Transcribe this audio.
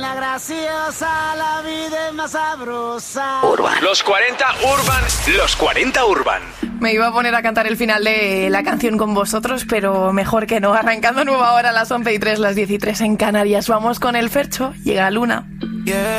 niña graciosa, la vida es más sabrosa. Urban. Los 40 Urban. Los 40 Urban. Me iba a poner a cantar el final de la canción con vosotros, pero mejor que no. Arrancando nueva hora a las 11:03, las 13 en Canarias. Vamos con el Fercho. Llega Luna. Yeah.